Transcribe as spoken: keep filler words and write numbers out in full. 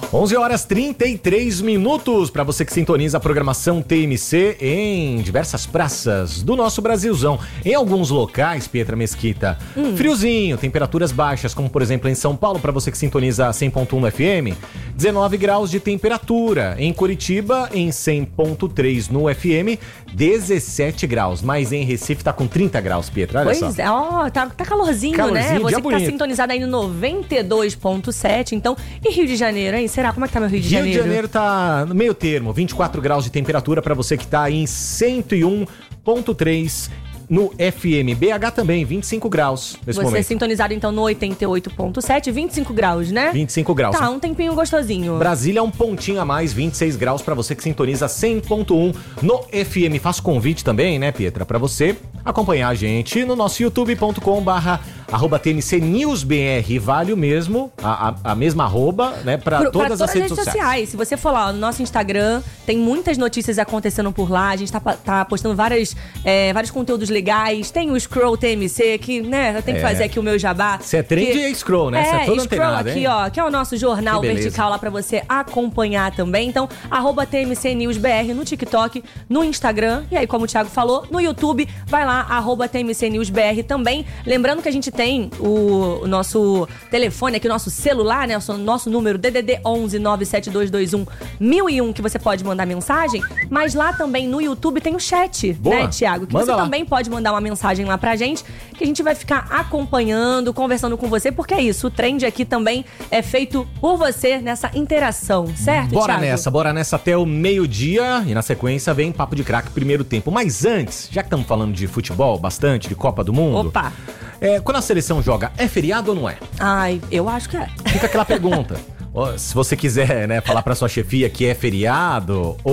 onze horas e trinta e três minutos para você que sintoniza a programação T M C em diversas praças do nosso Brasilzão. Em alguns locais, Pietra Mesquita, hum. friozinho, temperaturas baixas, como por exemplo em São Paulo, para você que sintoniza cem ponto um no F M, dezenove graus de temperatura. Em Curitiba, em cem ponto três no F M, dezessete graus. Mas em Recife tá com trinta graus, Pietra, olha pois só. é, ó, tá, tá calorzinho, calorzinho, né? Você que bonito. Tá sintonizado aí no noventa e dois ponto sete, então, e Rio de Janeiro, hein? Será? Como é que tá meu Rio de Rio Janeiro? Rio de Janeiro tá no meio termo, vinte e quatro graus de temperatura para você que tá aí em cento e um ponto três no F M. B H também, vinte e cinco graus nesse você momento. Você sintonizado então no oitenta e oito ponto sete, vinte e cinco graus, né? vinte e cinco graus. Tá, um tempinho gostosinho. Brasília é um pontinho a mais, vinte e seis graus para você que sintoniza cem ponto um no F M. Faço convite também, né, Pietra, para você acompanhar a gente no nosso youtube ponto com barra arroba T M C News B R. Vale o mesmo, a, a, a mesma arroba, né, para todas, todas as redes sociais. sociais. Se você for lá no nosso Instagram, tem muitas notícias acontecendo por lá. A gente tá, tá postando várias, é, vários conteúdos legais. Tem o Scroll T M C, que, né, eu tenho que é. fazer aqui o meu jabá. Você é trend que, e Scroll, né? Você é, é todo Scroll antenado, aqui, hein? ó, que é o nosso jornal vertical lá pra você acompanhar também. Então, arroba T M C News B R no TikTok, no Instagram. E aí, como o Thiago falou, no YouTube, vai lá, arroba T M C News B R também. Lembrando que a gente tem o, o nosso telefone aqui, o nosso celular, né? O nosso número D D D onze nove sete dois dois um mil e um, que você pode mandar mensagem. Mas lá também no YouTube tem o chat, Boa. né, Thiago? Que Manda você lá. também pode mandar uma mensagem lá pra gente, que a gente vai ficar acompanhando, conversando com você, porque é isso, o trend aqui também é feito por você nessa interação, certo, Bora Thiago? nessa, bora nessa até o meio-dia e na sequência vem Papo de Craque, primeiro tempo. Mas antes, já que estamos falando de futebol bastante, de Copa do Mundo... Opa! É, quando a seleção joga, é feriado ou não é? Ai, eu acho que é. Fica aquela pergunta. Se você quiser, né, falar pra sua chefia que é feriado...